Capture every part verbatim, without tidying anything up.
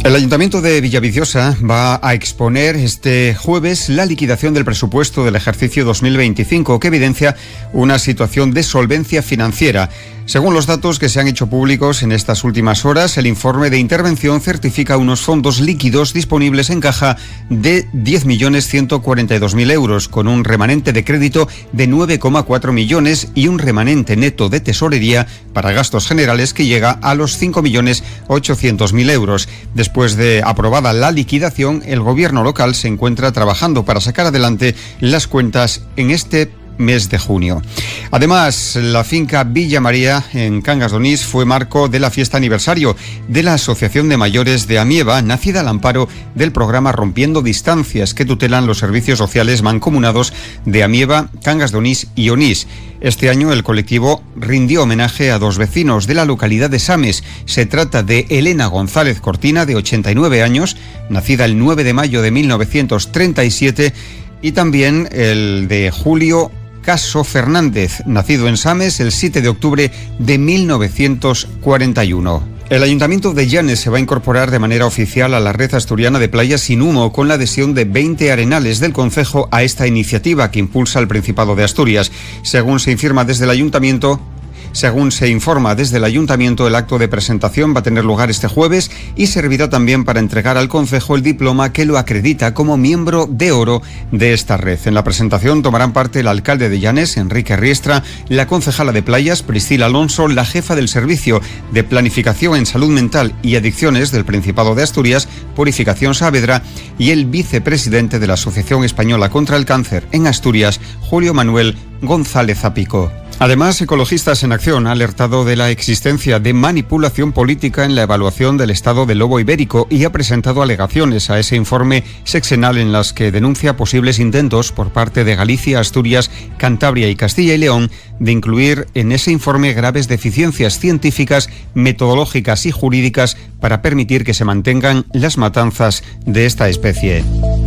El Ayuntamiento de Villaviciosa va a exponer este jueves la liquidación del presupuesto del ejercicio dos mil veinticinco, que evidencia una situación de solvencia financiera. Según los datos que se han hecho públicos en estas últimas horas, el informe de intervención certifica unos fondos líquidos disponibles en caja de diez millones ciento cuarenta y dos mil euros, con un remanente de crédito de nueve coma cuatro millones y un remanente neto de tesorería para gastos generales que llega a los cinco millones ochocientos mil euros. Después de aprobada la liquidación, el gobierno local se encuentra trabajando para sacar adelante las cuentas en este mes de junio. Además, la finca Villa María en Cangas de Onís fue marco de la fiesta aniversario de la Asociación de Mayores de Amieva, nacida al amparo del programa Rompiendo Distancias, que tutelan los servicios sociales mancomunados de Amieva, Cangas de Onís y Onís. Este año el colectivo rindió homenaje a dos vecinos de la localidad de Sames. Se trata de Elena González Cortina, de ochenta y nueve años, nacida el nueve de mayo de mil novecientos treinta y siete, y también el de Julio Caso Fernández, nacido en Sames el siete de octubre de mil novecientos cuarenta y uno. El Ayuntamiento de Llanes se va a incorporar de manera oficial a la red asturiana de playas sin humo, con la adhesión de veinte arenales del concejo a esta iniciativa que impulsa el Principado de Asturias. Según se informa desde el Ayuntamiento, Según se informa desde el Ayuntamiento, el acto de presentación va a tener lugar este jueves y servirá también para entregar al concejo el diploma que lo acredita como miembro de oro de esta red. En la presentación tomarán parte el alcalde de Llanes, Enrique Riestra, la concejala de playas, Priscila Alonso, la jefa del Servicio de Planificación en Salud Mental y Adicciones del Principado de Asturias, Purificación Saavedra, y el vicepresidente de la Asociación Española contra el Cáncer en Asturias, Julio Manuel González Apico. Además, Ecologistas en Acción ha alertado de la existencia de manipulación política en la evaluación del estado del lobo ibérico y ha presentado alegaciones a ese informe sexenal en las que denuncia posibles intentos por parte de Galicia, Asturias, Cantabria y Castilla y León de incluir en ese informe graves deficiencias científicas, metodológicas y jurídicas para permitir que se mantengan las matanzas de esta especie.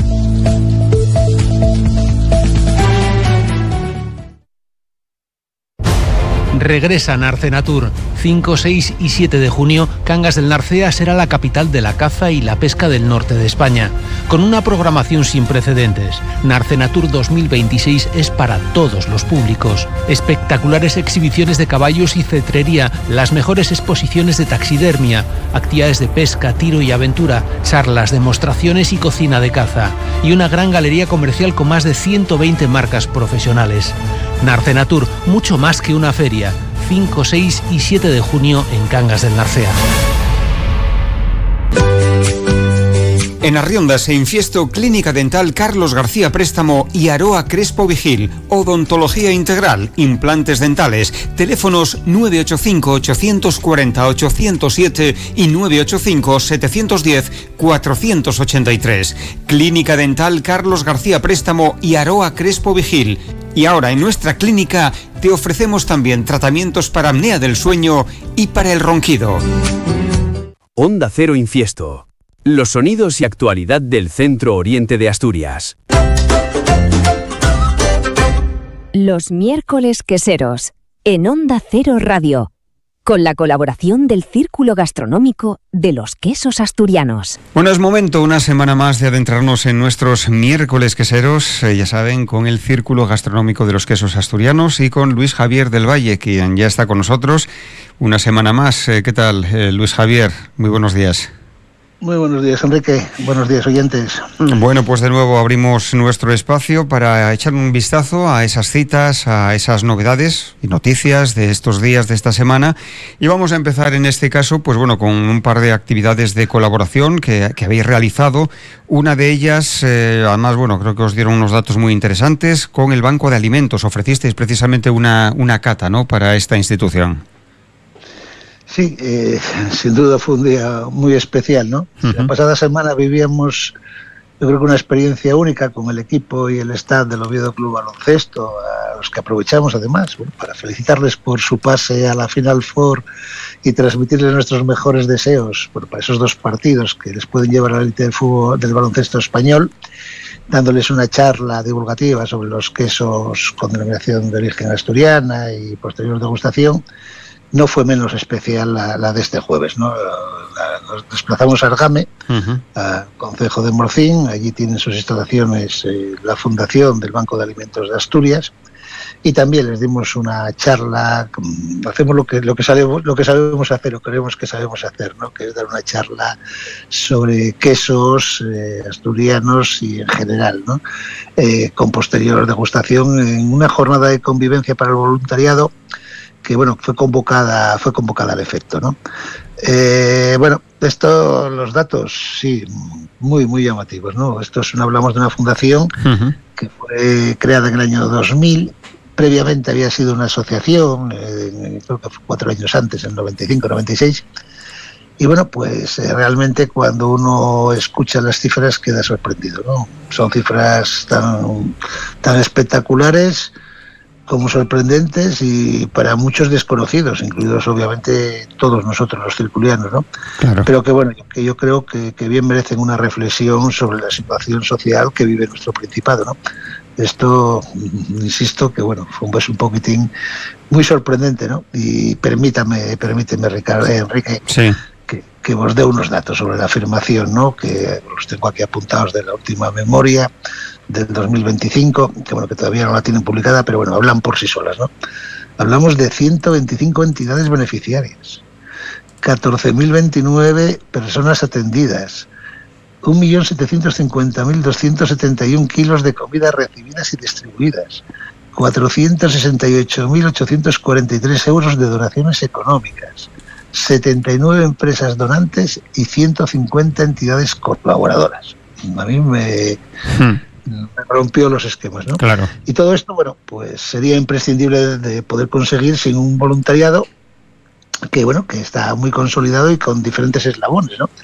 Regresa Narcenatur. cinco, seis y siete de junio, Cangas del Narcea será la capital de la caza y la pesca del norte de España. Con una programación sin precedentes, Narcenatur dos mil veintiséis es para todos los públicos. Espectaculares exhibiciones de caballos y cetrería, las mejores exposiciones de taxidermia, actividades de pesca, tiro y aventura, charlas, demostraciones y cocina de caza. Y una gran galería comercial con más de ciento veinte marcas profesionales. Narcenatur, mucho más que una feria. cinco, seis y siete de junio en Cangas del Narcea. En Arriondas e Infiesto, Clínica Dental Carlos García Préstamo y Aroa Crespo Vigil. Odontología integral, implantes dentales. Teléfonos nueve ocho cinco, ocho cuatro cero, ocho cero siete y nueve ocho cinco, siete uno cero, cuatro ocho tres. Clínica Dental Carlos García Préstamo y Aroa Crespo Vigil. Y ahora en nuestra clínica te ofrecemos también tratamientos para apnea del sueño y para el ronquido. Onda Cero Infiesto. Los sonidos y actualidad del centro oriente de Asturias. Los miércoles queseros, en Onda Cero Radio, con la colaboración del Círculo Gastronómico de los Quesos Asturianos. Bueno, es momento una semana más de adentrarnos en nuestros miércoles queseros, eh, ya saben, con el Círculo Gastronómico de los Quesos Asturianos y con Luis Javier del Valle, quien ya está con nosotros una semana más. Eh, ¿Qué tal, eh, Luis Javier? Muy buenos días. Muy buenos días, Enrique. Buenos días, oyentes. Bueno, pues de nuevo abrimos nuestro espacio para echar un vistazo a esas citas, a esas novedades y noticias de estos días, de esta semana. Y vamos a empezar en este caso, pues bueno, con un par de actividades de colaboración que, que habéis realizado. Una de ellas, eh, además, bueno, creo que os dieron unos datos muy interesantes, con el Banco de Alimentos. Ofrecisteis precisamente una, una cata, ¿no?, para esta institución. Sí, eh, sin duda fue un día muy especial, ¿no? Uh-huh. La pasada semana vivíamos, yo creo que una experiencia única con el equipo y el staff del Oviedo Club Baloncesto, a los que aprovechamos además, bueno, para felicitarles por su pase a la Final Four y transmitirles nuestros mejores deseos, bueno, para esos dos partidos que les pueden llevar a la élite del fútbol, del baloncesto español, dándoles una charla divulgativa sobre los quesos con denominación de origen asturiana y posterior degustación. No fue menos especial la, la de este jueves, ¿no? La, nos desplazamos a Argame, uh-huh. al concejo de Morcín. Allí tienen sus instalaciones eh, la Fundación del Banco de Alimentos de Asturias, y también les dimos una charla. Hacemos lo que lo que sabemos lo que sabemos hacer, lo que creemos que sabemos hacer, ¿no? Que es dar una charla sobre quesos eh, asturianos y en general, ¿no? Eh, con posterior degustación en una jornada de convivencia para el voluntariado que, bueno, fue convocada fue convocada al efecto, ¿no? Eh, bueno, esto, los datos, sí, muy muy llamativos, ¿no? Esto es, hablamos de una fundación uh-huh. que fue creada en el año dos mil. Previamente había sido una asociación, eh, creo que fue cuatro años antes, en noventa y cinco noventa y seis. Y bueno, pues eh, realmente cuando uno escucha las cifras queda sorprendido, ¿no? Son cifras tan, tan espectaculares como sorprendentes, y para muchos desconocidos, incluidos obviamente todos nosotros los circulianos, ¿no? Claro. Pero que bueno, que yo creo que, que bien merecen una reflexión sobre la situación social que vive nuestro Principado, ¿no? Esto, insisto, que bueno, fue un, pues, un poquitín muy sorprendente, ¿no? Y permítame, permíteme, Ricardo, eh, Enrique, sí. que, que os dé unos datos sobre la afirmación, ¿no? Que los tengo aquí apuntados de la última memoria del dos mil veinticinco, que bueno, que todavía no la tienen publicada, pero bueno, hablan por sí solas, ¿no? Hablamos de ciento veinticinco entidades beneficiarias, catorce mil veintinueve personas atendidas, un millón setecientos cincuenta mil doscientos setenta y uno kilos de comida recibidas y distribuidas, cuatrocientos sesenta y ocho mil ochocientos cuarenta y tres euros de donaciones económicas, setenta y nueve empresas donantes y ciento cincuenta entidades colaboradoras. A mí me, hmm. me rompió los esquemas, ¿no? Claro. Y todo esto, bueno, pues sería imprescindible de poder conseguir sin un voluntariado que, bueno, que está muy consolidado y con diferentes eslabones, ¿no?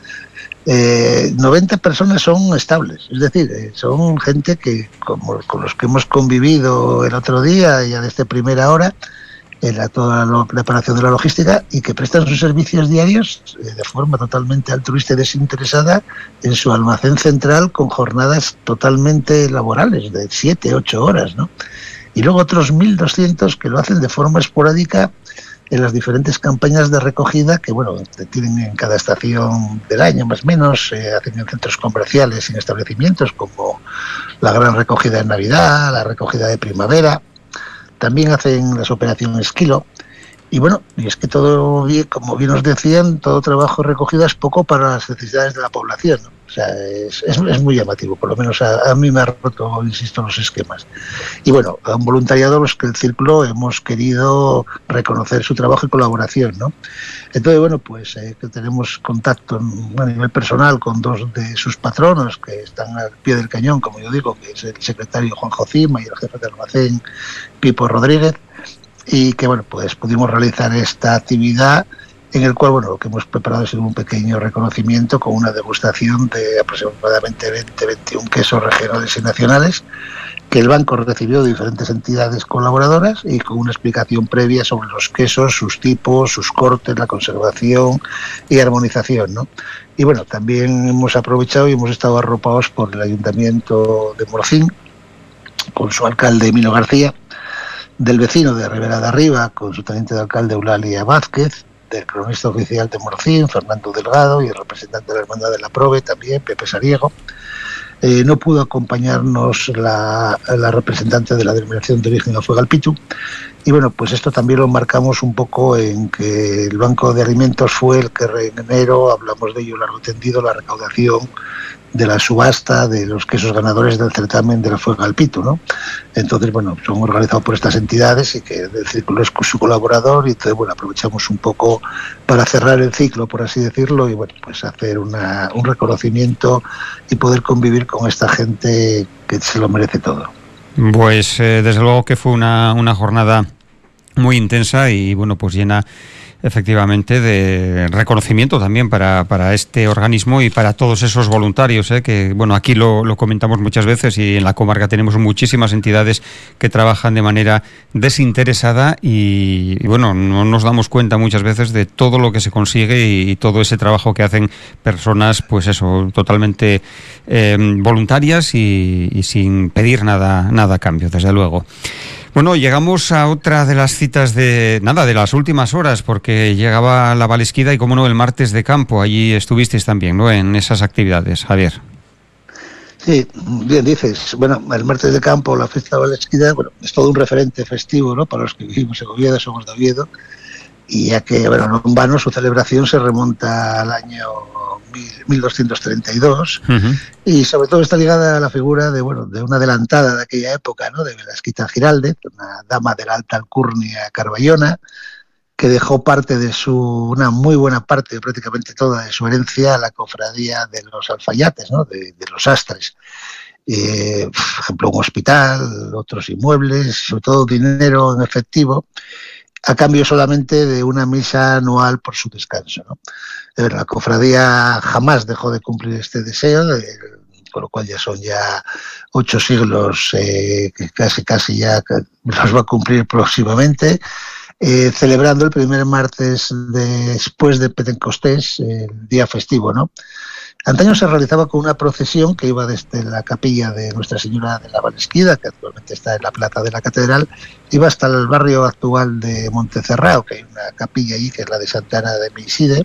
Eh, noventa personas son estables, es decir, eh, son gente que, como con los que hemos convivido el otro día, ya desde primera hora, en la, toda la preparación de la logística, y que prestan sus servicios diarios eh, de forma totalmente altruista y desinteresada en su almacén central, con jornadas totalmente laborales de siete, ocho horas, ¿no? Y luego otros mil doscientos que lo hacen de forma esporádica en las diferentes campañas de recogida que, bueno, tienen en cada estación del año más o menos, eh, hacen en centros comerciales y en establecimientos, como la gran recogida de Navidad, la recogida de primavera. También hacen las operaciones Kilo. Y bueno, y es que todo, como bien os decían, todo trabajo recogido es poco para las necesidades de la población, ¿no? O sea, es, es, es muy llamativo, por lo menos a, a mí me ha roto, insisto, los esquemas. Y bueno, a un voluntariado, los que el Círculo hemos querido reconocer su trabajo y colaboración, ¿no? Entonces, bueno, pues eh, que tenemos contacto a nivel personal con dos de sus patronos que están al pie del cañón, como yo digo, que es el secretario Juanjo Cima y el jefe de almacén Pipo Rodríguez, y que, bueno, pues pudimos realizar esta actividad en el cual, bueno, lo que hemos preparado es un pequeño reconocimiento con una degustación de aproximadamente veinte, veintiún quesos regionales y nacionales que el banco recibió de diferentes entidades colaboradoras, y con una explicación previa sobre los quesos, sus tipos, sus cortes, la conservación y armonización, ¿no? Y bueno, también hemos aprovechado y hemos estado arropados por el Ayuntamiento de Morcín, con su alcalde Mino García, del vecino de Ribera de Arriba, con su teniente de alcalde Eulalia Vázquez, del cronista oficial de Morcín, Fernando Delgado, y el representante de la Hermandad de la Prove, también, Pepe Sariego. Eh, no pudo acompañarnos la, la representante de la Denominación de Origen Afuegalpitu. Y bueno, pues esto también lo marcamos un poco en que el Banco de Alimentos fue el que en enero, hablamos de ello largo tendido, la recaudación de la subasta de los quesos ganadores del certamen de la Afuegalpitu, ¿no? Entonces, bueno, son organizados por estas entidades y que el Círculo es su colaborador, y entonces, bueno, aprovechamos un poco para cerrar el ciclo, por así decirlo, y bueno, pues hacer una, un reconocimiento y poder convivir con esta gente que se lo merece todo. Pues eh, desde luego que fue una, una jornada muy intensa y, bueno, pues llena efectivamente de reconocimiento también para, para este organismo y para todos esos voluntarios, ¿eh? Que, bueno, aquí lo, lo comentamos muchas veces, y en la comarca tenemos muchísimas entidades que trabajan de manera desinteresada y, y bueno, no nos damos cuenta muchas veces de todo lo que se consigue y, y todo ese trabajo que hacen personas, pues eso, totalmente eh, voluntarias y, y sin pedir nada, nada a cambio, desde luego. Bueno, llegamos a otra de las citas de, nada, de las últimas horas, porque llegaba la Valesquida y, como no, el martes de campo. Allí estuvisteis también, ¿no?, en esas actividades, Javier. Sí, bien dices. Bueno, el martes de campo, la fiesta de Valesquida, bueno, es todo un referente festivo, ¿no?, para los que vivimos en Oviedo, somos de Oviedo, y ya que, bueno, no en vano, su celebración se remonta al año mil doscientos treinta y dos, uh-huh. y sobre todo está ligada a la figura de, bueno, de una adelantada de aquella época, ¿no?, de Belasquita Giraldez, una dama de la alta alcurnia carballona, que dejó parte de su, una muy buena parte, prácticamente toda de su herencia, a la cofradía de los alfayates, ¿no?, de, de los sastres. Eh, por ejemplo, un hospital, otros inmuebles, sobre todo dinero en efectivo, a cambio solamente de una misa anual por su descanso, ¿no? La cofradía jamás dejó de cumplir este deseo, eh, con lo cual ya son ya ocho siglos, eh, que casi casi ya los va a cumplir próximamente, eh, celebrando el primer martes de, después de Pentecostés, eh, el día festivo, ¿no? Antaño se realizaba con una procesión que iba desde la capilla de Nuestra Señora de la Valesquida, que actualmente está en la plaza de la Catedral, iba hasta el barrio actual de Montecerrao, que hay una capilla allí, que es la de Santa Ana de Meiside,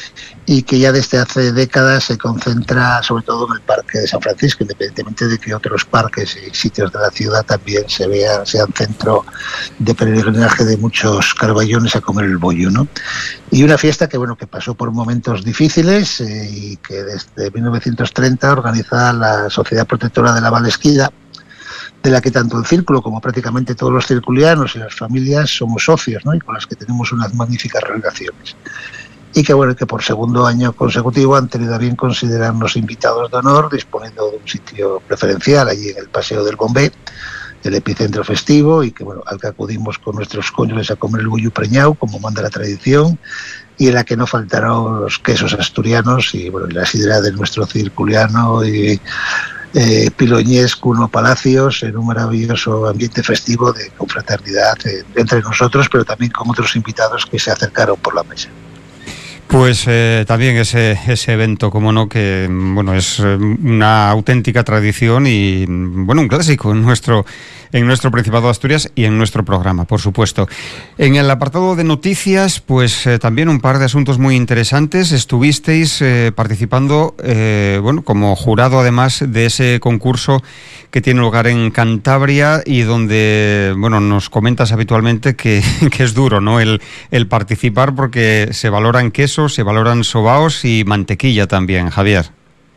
y que ya desde hace décadas se concentra sobre todo en el Parque de San Francisco, independientemente de que otros parques y sitios de la ciudad también se vean, sean centro de peregrinaje de muchos carballones a comer el bollo, ¿no? Y una fiesta que, bueno, que pasó por momentos difíciles, eh, y que desde mil novecientos treinta organiza la Sociedad Protectora de la Valesquida, de la que tanto el círculo como prácticamente todos los circulianos y las familias somos socios, ¿no?, y con las que tenemos unas magníficas relaciones. Y que, bueno, que por segundo año consecutivo han tenido a bien considerarnos invitados de honor, disponiendo de un sitio preferencial allí en el Paseo del Bombé, el epicentro festivo, y que, bueno, al que acudimos con nuestros cónyuges a comer el bullo preñado, como manda la tradición, y en la que no faltaron los quesos asturianos y, bueno, y la sidra de nuestro circuliano y eh, piloñés Cuno Palacios, en un maravilloso ambiente festivo de confraternidad eh, entre nosotros, pero también con otros invitados que se acercaron por la mesa. Pues eh, también ese, ese evento, como no, que, bueno, es una auténtica tradición y, bueno, un clásico en nuestro, en nuestro Principado de Asturias y en nuestro programa, por supuesto. En el apartado de noticias, pues eh, también un par de asuntos muy interesantes. Estuvisteis eh, participando, eh, bueno, como jurado además de ese concurso que tiene lugar en Cantabria y donde, bueno, nos comentas habitualmente que, que es duro, ¿no?, el, el participar, porque se valoran quesos, se valoran sobaos y mantequilla también, Javier.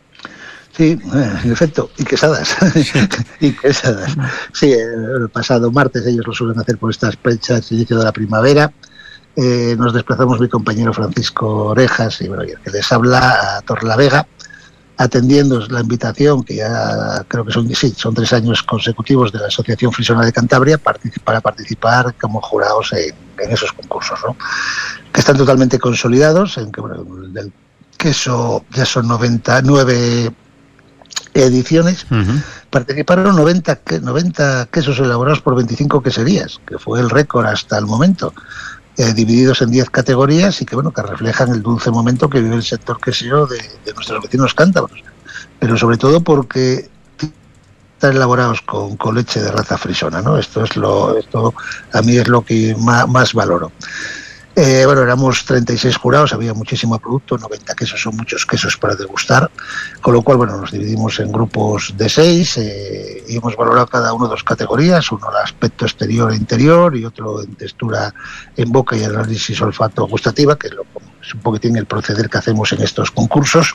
Sí, en efecto, y quesadas, y quesadas. Sí, el pasado martes ellos lo suelen hacer por estas fechas, inicio de la primavera. Eh, nos desplazamos mi compañero Francisco Orejas y, bueno, el que les habla, a Torrelavega, atendiendo la invitación, que ya creo que son, sí, son tres años consecutivos, de la Asociación Frisona de Cantabria para participar como jurados en, en esos concursos, ¿no?, que están totalmente consolidados, en que, bueno, del queso ya son noventa y nueve ediciones. Uh-huh. Participaron noventa, noventa quesos elaborados por veinticinco queserías, que fue el récord hasta el momento, eh, divididos en diez categorías y que, bueno, que reflejan el dulce momento que vive el sector quesero de, de nuestros vecinos cántabros, pero sobre todo porque están elaborados con, con leche de raza frisona, ¿no? Esto es lo, esto a mí es lo que más, más valoro. Eh, bueno, éramos treinta y seis jurados, había muchísimo producto, noventa quesos, son muchos quesos para degustar, con lo cual, bueno, nos dividimos en grupos de seis, eh, y hemos valorado cada uno dos categorías, uno el aspecto exterior e interior y otro en textura en boca y análisis olfato gustativa, que es, lo, es un poquitín el proceder que hacemos en estos concursos.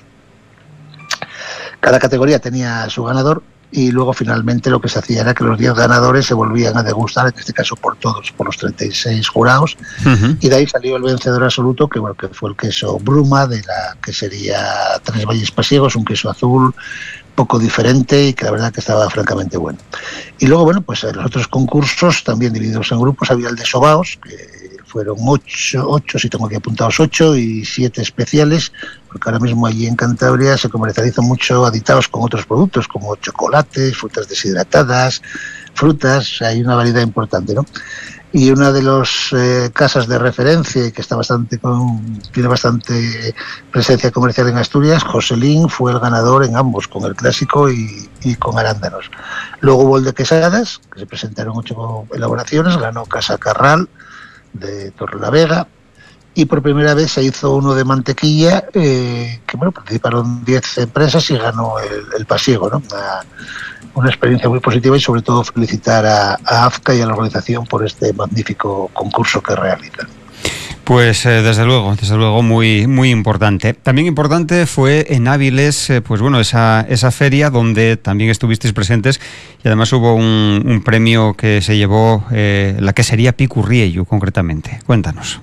Cada categoría tenía su ganador. Y luego finalmente lo que se hacía era que los diez ganadores se volvían a degustar, en este caso por todos, por los treinta y seis jurados, uh-huh. y de ahí salió el vencedor absoluto, que, bueno, que fue el queso Bruma, de la que sería Tres Valles Pasiegos, un queso azul poco diferente y que la verdad que estaba francamente bueno. Y luego, bueno, pues en los otros concursos, también divididos en grupos, había el de sobaos, que fueron ocho, ocho, si tengo aquí apuntados ocho, y siete especiales, porque ahora mismo allí en Cantabria se comercializan mucho aditados con otros productos, como chocolates, frutas deshidratadas, frutas, hay una variedad importante, ¿no? Y una de las eh, casas de referencia y que está bastante con, tiene bastante presencia comercial en Asturias, Joselín, fue el ganador en ambos, con el clásico y, y con arándanos. Luego hubo el de quesadas, que se presentaron ocho elaboraciones, ganó Casa Carral de Torrelavega, y por primera vez se hizo uno de mantequilla, eh, que bueno, participaron diez empresas y ganó el, el pasiego, ¿no? Una, una experiencia muy positiva y sobre todo felicitar a, a AFCA y a la organización por este magnífico concurso que realizan. Pues eh, desde luego, desde luego muy muy importante. También importante fue en Áviles, eh, pues bueno, esa esa feria donde también estuvisteis presentes y además hubo un, un premio que se llevó eh, la quesería Picurriello, concretamente. Cuéntanos.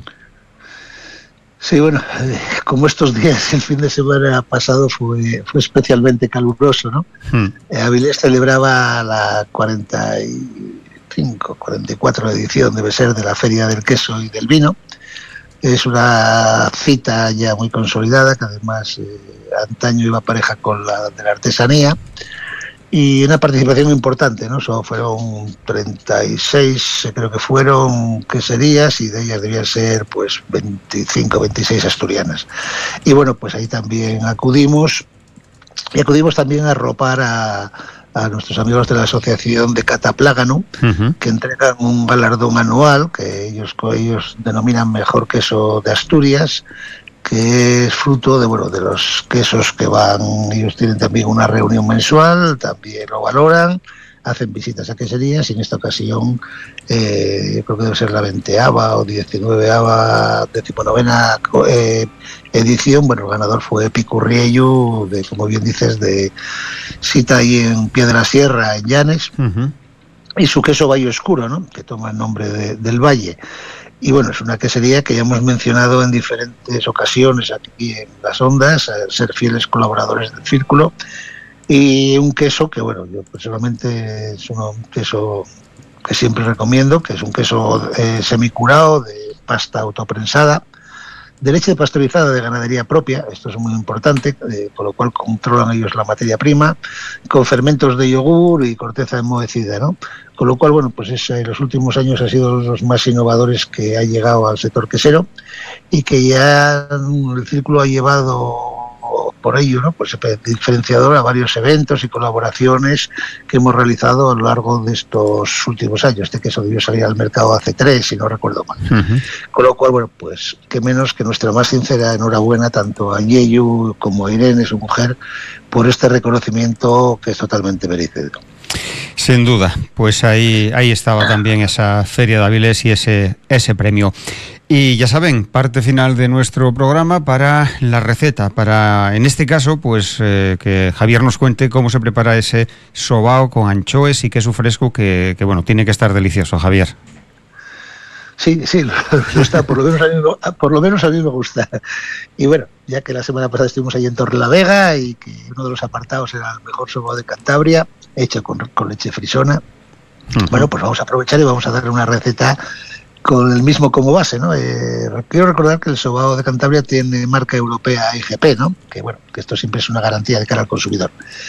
Sí, bueno, eh, como estos días, el fin de semana pasado fue, fue especialmente caluroso, ¿no? Hmm. Eh, Áviles celebraba la cuarenta y cinco, cuarenta y cuatro edición, debe ser, de la Feria del Queso y del Vino. Es una cita ya muy consolidada, que además eh, antaño iba pareja con la de la artesanía, y una participación importante, ¿no? So, fueron treinta y seis, creo que fueron queserías, y de ellas debían ser pues veinticinco, veintiséis asturianas. Y bueno, pues ahí también acudimos, y acudimos también a arropar a, a nuestros amigos de la Asociación de Cataplágano, uh-huh. que entregan un galardón anual, que ellos, ellos denominan Mejor Queso de Asturias, que es fruto de bueno de los quesos que van, ellos tienen también una reunión mensual, también lo valoran, hacen visitas a queserías, y en esta ocasión eh, yo creo que debe ser la veinteava o diecinueava, decimonovena eh, edición. Bueno, el ganador fue Picurriello, de, como bien dices, de cita ahí en Pie de la Sierra, en Llanes, uh-huh. y su queso Valle Oscuro, ¿no? Que toma el nombre de, del valle. Y bueno, es una quesería que ya hemos mencionado en diferentes ocasiones aquí en las ondas, ser fieles colaboradores del círculo, y un queso que, bueno, yo personalmente es un queso que siempre recomiendo, que es un queso eh, semicurado de pasta autoprensada, de leche pasteurizada de ganadería propia, esto es muy importante, eh, con lo cual controlan ellos la materia prima, con fermentos de yogur y corteza enmohecida, ¿no? Con lo cual, bueno, pues es, en los últimos años ha sido los más innovadores que ha llegado al sector quesero, y que ya el círculo ha llevado por ello, ¿no? Pues diferenciador a varios eventos y colaboraciones que hemos realizado a lo largo de estos últimos años. Este queso debió salir al mercado hace tres, si no recuerdo mal. Uh-huh. Con lo cual, bueno, pues qué menos que nuestra más sincera enhorabuena tanto a Yeyu como a Irene, su mujer, por este reconocimiento que es totalmente merecido. Sin duda, pues ahí ahí estaba también esa Feria de Áviles y ese ese premio. Y ya saben, parte final de nuestro programa para la receta, para, en este caso, pues eh, que Javier nos cuente cómo se prepara ese sobao con anchoes y queso fresco que, que bueno, tiene que estar delicioso, Javier. Sí, sí, lo está, por lo menos a mí, por lo menos a mí me gusta. Y bueno, ya que la semana pasada estuvimos ahí en Torrelavega y que uno de los apartados era el mejor sobao de Cantabria, hecho con, con leche frisona, uh-huh. bueno, pues vamos a aprovechar y vamos a darle una receta con el mismo como base, ¿no? Eh, quiero recordar que el sobao de Cantabria tiene marca europea I G P, ¿no? Que bueno, que esto siempre es una garantía de cara al consumidor.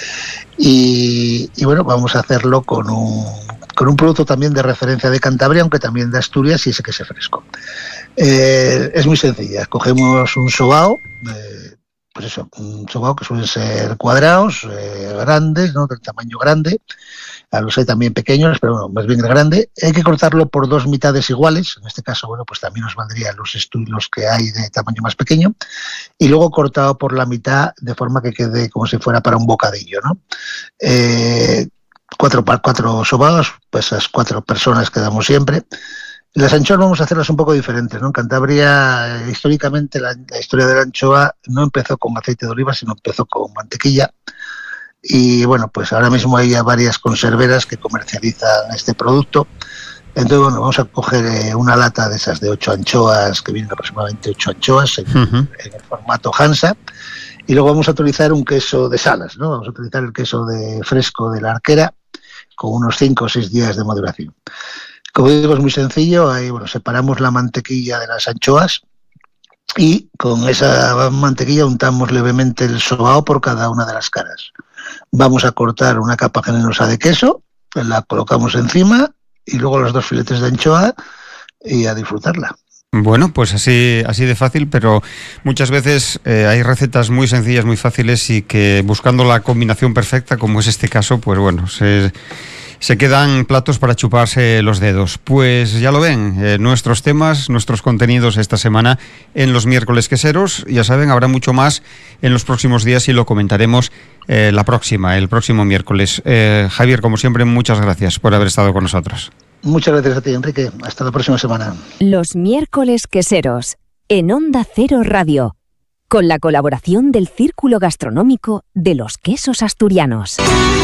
Y, y bueno, vamos a hacerlo con un, con un producto también de referencia de Cantabria, aunque también de Asturias, y ese queso fresco. Eh, es muy sencilla, cogemos un sobao, eh, pues eso, un sobao que suelen ser cuadrados, eh, grandes, ¿no? Del tamaño grande. Los hay también pequeños, pero bueno, más bien grande. Hay que cortarlo por dos mitades iguales. En este caso, bueno, pues también nos valdrían los estudios que hay de tamaño más pequeño. Y luego cortado por la mitad de forma que quede como si fuera para un bocadillo, ¿no? Eh, cuatro, cuatro sobaos, pues esas cuatro personas que damos siempre. Las anchoas vamos a hacerlas un poco diferentes, ¿no? En Cantabria, históricamente, la, la historia de la anchoa no empezó con aceite de oliva, sino empezó con mantequilla. Y bueno, pues ahora mismo hay varias conserveras que comercializan este producto. Entonces, bueno, vamos a coger eh, una lata de esas de ocho anchoas, que vienen aproximadamente ocho anchoas en, uh-huh. en el formato Hansa. Y luego vamos a utilizar un queso de Salas, ¿no? Vamos a utilizar el queso de fresco de la Arquera con unos cinco o seis días de maduración. Como digo, es muy sencillo. Ahí, bueno, separamos la mantequilla de las anchoas y con esa mantequilla untamos levemente el sobao por cada una de las caras. Vamos a cortar una capa generosa de queso, la colocamos encima y luego los dos filetes de anchoa y a disfrutarla. Bueno, pues así, así de fácil, pero muchas veces eh, hay recetas muy sencillas, muy fáciles y que buscando la combinación perfecta, como es este caso, pues bueno, se, se quedan platos para chuparse los dedos. Pues ya lo ven, eh, nuestros temas, nuestros contenidos esta semana en los miércoles queseros. Ya saben, habrá mucho más en los próximos días y lo comentaremos eh, la próxima, el próximo miércoles. Eh, Javier, como siempre, muchas gracias por haber estado con nosotros. Muchas gracias a ti, Enrique. Hasta la próxima semana. Los miércoles queseros, en Onda Cero Radio, con la colaboración del Círculo Gastronómico de los Quesos Asturianos.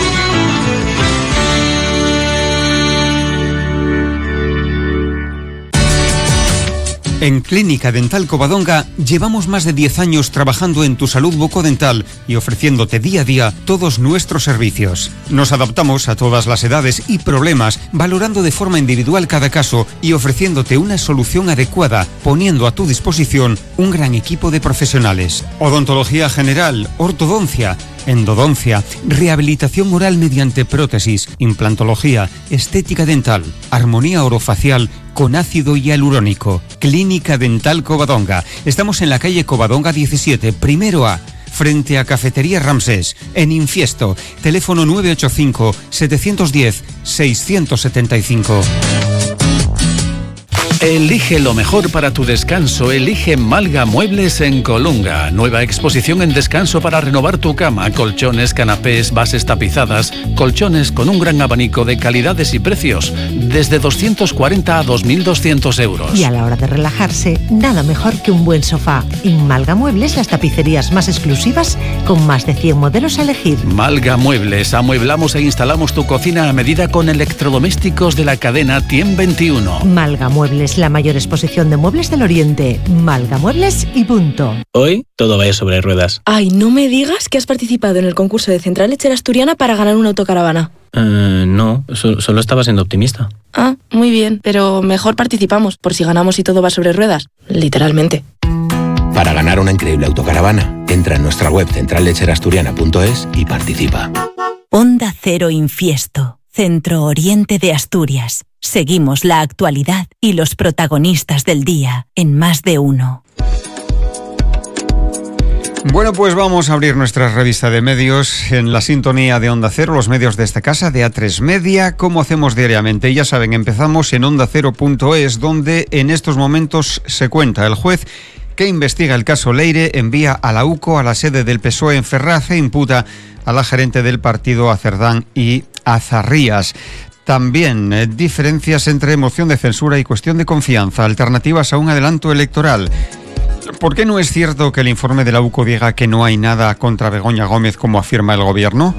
En Clínica Dental Covadonga llevamos más de diez años trabajando en tu salud bucodental y ofreciéndote día a día todos nuestros servicios. Nos adaptamos a todas las edades y problemas, valorando de forma individual cada caso y ofreciéndote una solución adecuada, poniendo a tu disposición un gran equipo de profesionales. Odontología general, ortodoncia, endodoncia, rehabilitación oral mediante prótesis, implantología, estética dental, armonía orofacial con ácido hialurónico. Clínica Dental Covadonga. Estamos en la calle Covadonga diecisiete, primero A, frente a Cafetería Ramsés, en Infiesto. Teléfono nueve ocho cinco, siete uno cero, seis siete cinco. Elige lo mejor para tu descanso. Elige Malga Muebles en Colunga. Nueva exposición en descanso para renovar tu cama. Colchones, canapés, bases tapizadas. Colchones con un gran abanico de calidades y precios. Desde doscientos cuarenta a dos mil doscientos euros. Y a la hora de relajarse, nada mejor que un buen sofá. En Malga Muebles, las tapicerías más exclusivas con más de cien modelos a elegir. Malga Muebles. Amueblamos e instalamos tu cocina a medida con electrodomésticos de la cadena Tiem veintiuno. Malga Muebles, la mayor exposición de muebles del Oriente. Malga Muebles y punto. Hoy todo vaya sobre ruedas. Ay, no me digas que has participado en el concurso de Central Lechera Asturiana para ganar una autocaravana. Uh, no, so- solo estaba siendo optimista. Ah, muy bien, pero mejor participamos, por si ganamos y todo va sobre ruedas. Literalmente. Para ganar una increíble autocaravana, entra en nuestra web central lechera asturiana punto es y participa. Onda Cero Infiesto, Centro Oriente de Asturias. Seguimos la actualidad y los protagonistas del día en Más de Uno. Bueno, pues vamos a abrir nuestra revista de medios en la sintonía de Onda Cero, los medios de esta casa, de A tres Media, como hacemos diariamente. Ya saben, empezamos en onda cero punto es, donde en estos momentos se cuenta. El juez que investiga el caso Leire envía a la UCO a la sede del P S O E en Ferraz e imputa a la gerente del partido a Cerdán y a Zarrías. También eh, diferencias entre moción de censura y cuestión de confianza, alternativas a un adelanto electoral. ¿Por qué no es cierto que el informe de la UCO diga que no hay nada contra Begoña Gómez como afirma el gobierno?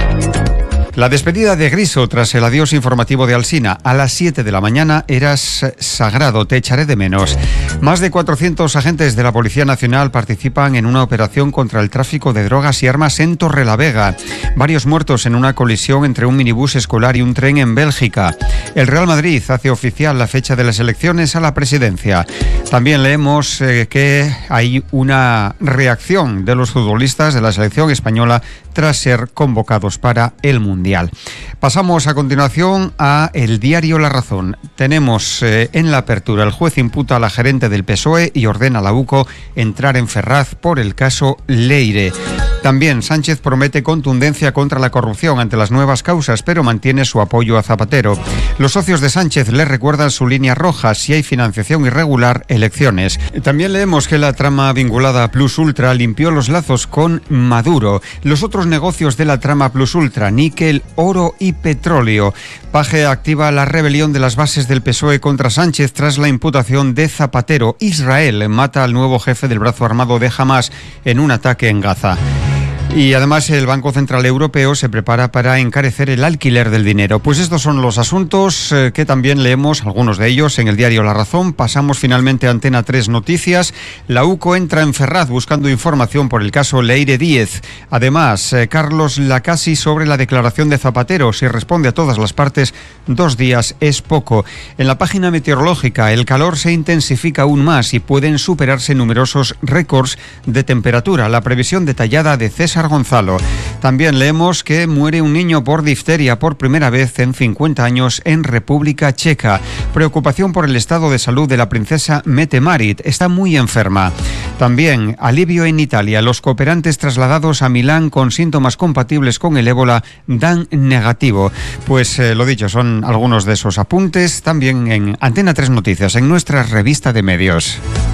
La despedida de Griso tras el adiós informativo de Alsina. A las siete de la mañana eras sagrado, te echaré de menos. Más de cuatrocientos agentes de la Policía Nacional participan en una operación contra el tráfico de drogas y armas en Torrelavega. Varios muertos en una colisión entre un minibús escolar y un tren en Bélgica. El Real Madrid hace oficial la fecha de las elecciones a la presidencia. También leemos eh, que hay una reacción de los futbolistas de la selección española tras ser convocados para el Mundial. Pasamos a continuación a el diario La Razón. Tenemos eh, en la apertura: el juez imputa a la gerente del P S O E y ordena a la UCO entrar en Ferraz por el caso Leire. También Sánchez promete contundencia contra la corrupción ante las nuevas causas, pero mantiene su apoyo a Zapatero. Los socios de Sánchez le recuerdan su línea roja: si hay financiación irregular, elecciones. También leemos que la trama vinculada a Plus Ultra limpió los lazos con Maduro. Los otros negocios de la trama Plus Ultra: níquel, oro y petróleo. Paje activa la rebelión de las bases del P S O E contra Sánchez tras la imputación de Zapatero. Israel mata al nuevo jefe del brazo armado de Hamás en un ataque en Gaza. Y además el Banco Central Europeo se prepara para encarecer el alquiler del dinero. Pues estos son los asuntos eh, que también leemos, algunos de ellos, en el diario La Razón. Pasamos finalmente a Antena tres Noticias. La UCO entra en Ferraz buscando información por el caso Leire Díez. Además, eh, Carlos Lacasi sobre la declaración de Zapatero. Si responde a todas las partes, dos días es poco. En la página meteorológica, el calor se intensifica aún más y pueden superarse numerosos récords de temperatura. La previsión detallada de César César Gonzalo. También leemos que muere un niño por difteria por primera vez en cincuenta años en República Checa. Preocupación por el estado de salud de la princesa Mette-Marit. Está muy enferma. También alivio en Italia. Los cooperantes trasladados a Milán con síntomas compatibles con el ébola dan negativo. Pues eh, lo dicho, son algunos de esos apuntes también en Antena tres Noticias, en nuestra revista de medios.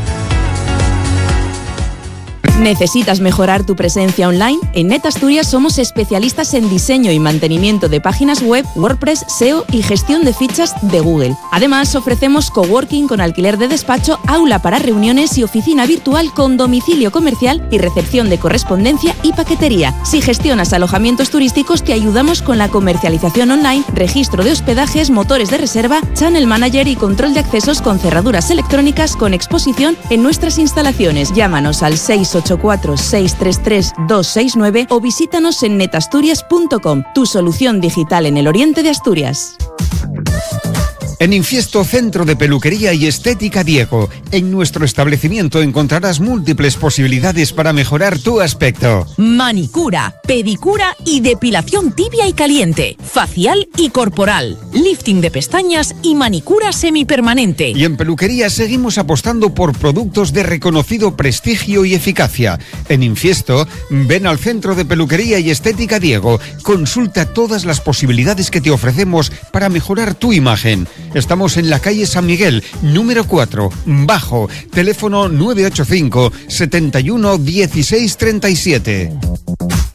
¿Necesitas mejorar tu presencia online? En NetAsturias somos especialistas en diseño y mantenimiento de páginas web, WordPress, S E O y gestión de fichas de Google. Además, ofrecemos coworking con alquiler de despacho, aula para reuniones y oficina virtual con domicilio comercial y recepción de correspondencia y paquetería. Si gestionas alojamientos turísticos, te ayudamos con la comercialización online, registro de hospedajes, motores de reserva, channel manager y control de accesos con cerraduras electrónicas con exposición en nuestras instalaciones. Llámanos al seis ocho cuatro seis tres tres dos seis nueve o visítanos en netasturias punto com, tu solución digital en el oriente de Asturias. En Infiesto, Centro de Peluquería y Estética Diego. En nuestro establecimiento encontrarás múltiples posibilidades para mejorar tu aspecto. Manicura, pedicura y depilación tibia y caliente, facial y corporal, lifting de pestañas y manicura semipermanente. Y en peluquería seguimos apostando por productos de reconocido prestigio y eficacia. En Infiesto, ven al Centro de Peluquería y Estética Diego. Consulta todas las posibilidades que te ofrecemos para mejorar tu imagen. Estamos en la calle San Miguel, número cuatro, bajo, teléfono nueve ocho cinco, setenta y uno, dieciséis treinta y siete.